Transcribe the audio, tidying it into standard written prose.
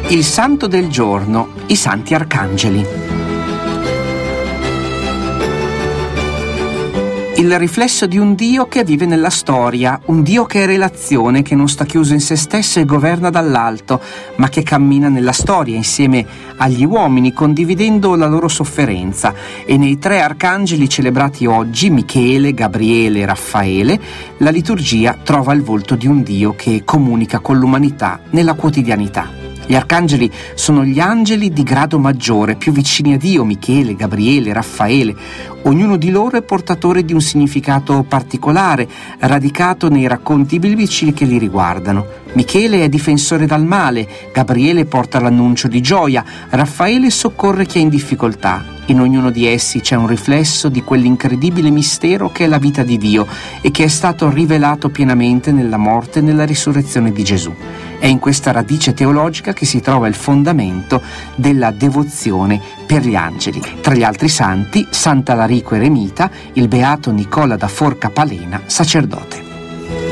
Il santo del giorno, i santi arcangeli. Il riflesso di un Dio che vive nella storia, un Dio che è relazione, che non sta chiuso in se stesso e governa dall'alto, ma che cammina nella storia insieme agli uomini, condividendo la loro sofferenza. E nei tre arcangeli celebrati oggi, Michele, Gabriele e Raffaele, la liturgia trova il volto di un Dio che comunica con l'umanità nella quotidianità. Gli arcangeli sono gli angeli di grado maggiore, più vicini a Dio, Michele, Gabriele, Raffaele. Ognuno di loro è portatore di un significato particolare, radicato nei racconti biblici che li riguardano. Michele è difensore dal male, Gabriele porta l'annuncio di gioia, Raffaele soccorre chi è in difficoltà. In ognuno di essi c'è un riflesso di quell'incredibile mistero che è la vita di Dio e che è stato rivelato pienamente nella morte e nella risurrezione di Gesù. È in questa radice teologica che si trova il fondamento della devozione per gli angeli. Tra gli altri santi, Sant'Alarico Eremita, il beato Nicola da Forca Palena, sacerdote.